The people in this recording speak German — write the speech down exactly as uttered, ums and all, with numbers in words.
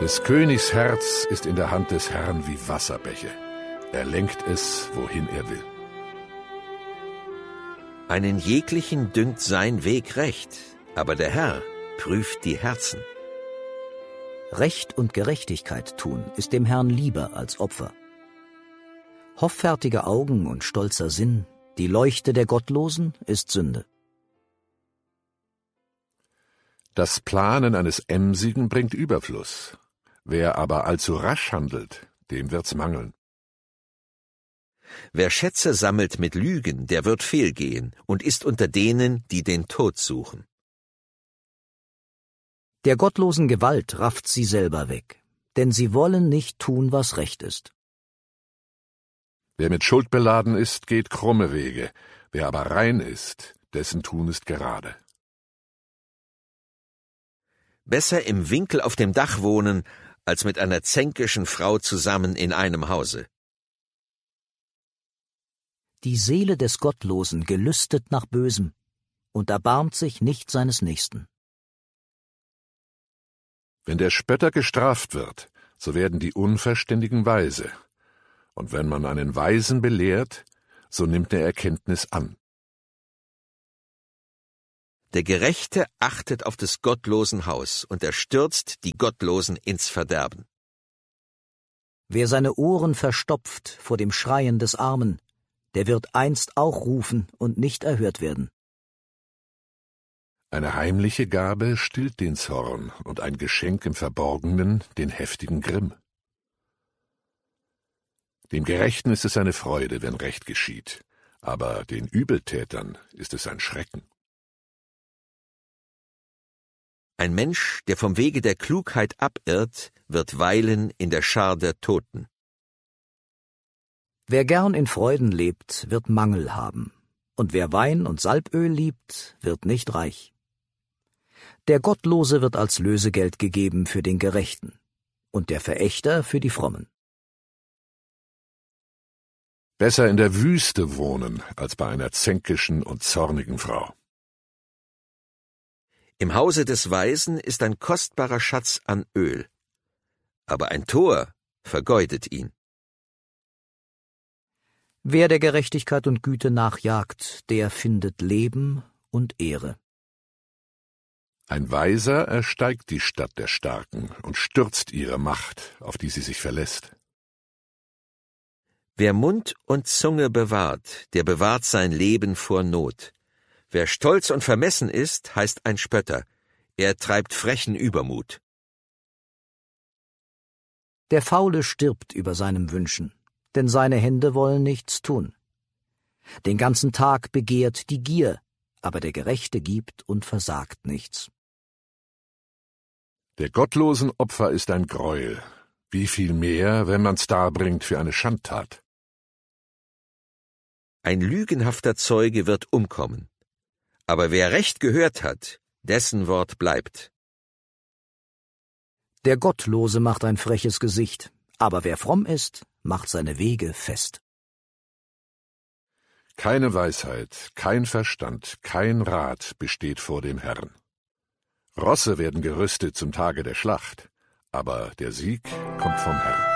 Des Königs Herz ist in der Hand des Herrn wie Wasserbäche. Er lenkt es, wohin er will. Einen jeglichen dünkt sein Weg recht, aber der Herr prüft die Herzen. Recht und Gerechtigkeit tun ist dem Herrn lieber als Opfer. Hoffärtige Augen und stolzer Sinn, die Leuchte der Gottlosen ist Sünde. Das Planen eines Emsigen bringt Überfluss. Wer aber allzu rasch handelt, dem wird's mangeln. Wer Schätze sammelt mit Lügen, der wird fehlgehen und ist unter denen, die den Tod suchen. Der gottlosen Gewalt rafft sie selber weg, denn sie wollen nicht tun, was recht ist. Wer mit Schuld beladen ist, geht krumme Wege, wer aber rein ist, dessen Tun ist gerade. Besser im Winkel auf dem Dach wohnen, als mit einer zänkischen Frau zusammen in einem Hause. Die Seele des Gottlosen gelüstet nach Bösem und erbarmt sich nicht seines Nächsten. Wenn der Spötter gestraft wird, so werden die Unverständigen weise. Und wenn man einen Weisen belehrt, so nimmt er Erkenntnis an. Der Gerechte achtet auf des Gottlosen Haus, und er stürzt die Gottlosen ins Verderben. Wer seine Ohren verstopft vor dem Schreien des Armen, der wird einst auch rufen und nicht erhört werden. Eine heimliche Gabe stillt den Zorn und ein Geschenk im Verborgenen den heftigen Grimm. Dem Gerechten ist es eine Freude, wenn Recht geschieht, aber den Übeltätern ist es ein Schrecken. Ein Mensch, der vom Wege der Klugheit abirrt, wird weilen in der Schar der Toten. Wer gern in Freuden lebt, wird Mangel haben, und wer Wein und Salböl liebt, wird nicht reich. Der Gottlose wird als Lösegeld gegeben für den Gerechten, und der Verächter für die Frommen. Besser in der Wüste wohnen, als bei einer zänkischen und zornigen Frau. Im Hause des Weisen ist ein kostbarer Schatz an Öl, aber ein Tor vergeudet ihn. Wer der Gerechtigkeit und Güte nachjagt, der findet Leben und Ehre. Ein Weiser ersteigt die Stadt der Starken und stürzt ihre Macht, auf die sie sich verlässt. Wer Mund und Zunge bewahrt, der bewahrt sein Leben vor Not. Wer stolz und vermessen ist, heißt ein Spötter. Er treibt frechen Übermut. Der Faule stirbt über seinem Wünschen, denn seine Hände wollen nichts tun. Den ganzen Tag begehrt die Gier, aber der Gerechte gibt und versagt nichts. Der gottlosen Opfer ist ein Greuel. Wie viel mehr, wenn man's darbringt für eine Schandtat. Ein lügenhafter Zeuge wird umkommen. Aber wer Recht gehört hat, dessen Wort bleibt. Der Gottlose macht ein freches Gesicht, aber wer fromm ist, macht seine Wege fest. Keine Weisheit, kein Verstand, kein Rat besteht vor dem Herrn. Rosse werden gerüstet zum Tage der Schlacht, aber der Sieg kommt vom Herrn.